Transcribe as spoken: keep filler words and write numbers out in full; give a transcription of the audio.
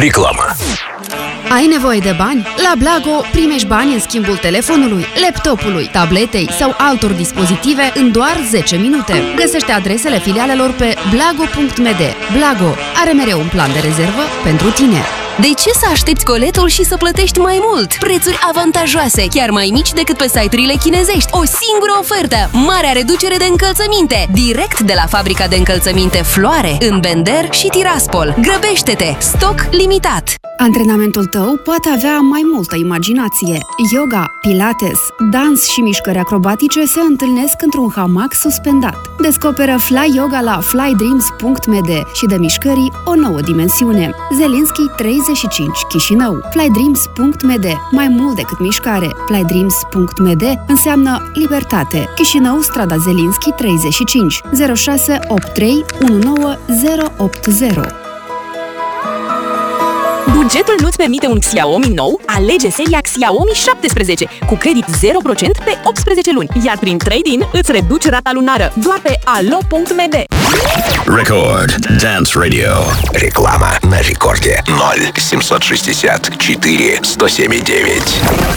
Реклама. Ai nevoie de bani? La Blago primești bani în schimbul telefonului, laptopului, tabletei sau altor dispozitive în doar zece minute. Găsește adresele filialelor pe blago punct m d. Blago are mereu un plan de rezervă pentru tine. De ce să aștepți coletul și să plătești mai mult? Prețuri avantajoase, chiar mai mici decât pe site-urile chinezești. O singură ofertă, marea reducere de încălțăminte, direct de la fabrica de încălțăminte Floare, în Bender și Tiraspol. Grăbește-te! Stoc limitat! Antrenamentul tău poate avea mai multă imaginație. Yoga, pilates, dans și mișcări acrobatice se întâlnesc într-un hamac suspendat. Descoperă Fly Yoga la fly dreams punct m d și dă mișcării o nouă dimensiune. Zelinski treizeci și cinci, Chișinău. fly dreams punct m d. Mai mult decât mișcare. fly dreams punct m d înseamnă libertate. Chișinău, strada Zelinski treizeci și cinci, zero șase opt trei unu nouă zero opt zero. Bugetul nu-ți permite un Xiaomi nou? Alege seria Xiaomi șaptesprezece cu credit zero la sută pe optsprezece luni, iar prin trade-in îți reduci rata lunară doar pe alo punct m d. Record Dance Radio. Реклама на рекорде ноль семьсот шестьдесят четыре сто семь девять.